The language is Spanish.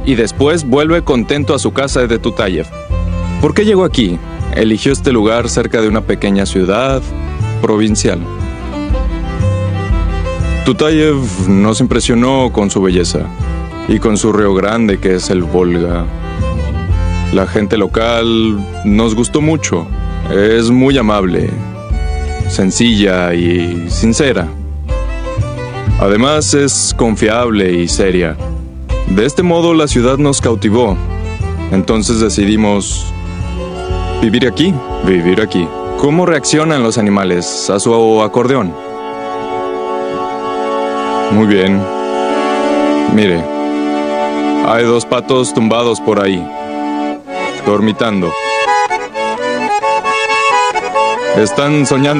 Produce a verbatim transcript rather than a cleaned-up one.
y después vuelve contento a su casa de Tutayev. ¿Por qué llegó aquí? Eligió este lugar cerca de una pequeña ciudad provincial. Tutayev nos impresionó con su belleza y con su río grande que es el Volga. La gente local nos gustó mucho. Es muy amable, sencilla y sincera. Además es confiable y seria. De este modo la ciudad nos cautivó. Entonces decidimos vivir aquí, vivir aquí. ¿Cómo reaccionan los animales a su acordeón? Muy bien. Mire, hay dos patos tumbados por ahí, dormitando. Están soñando.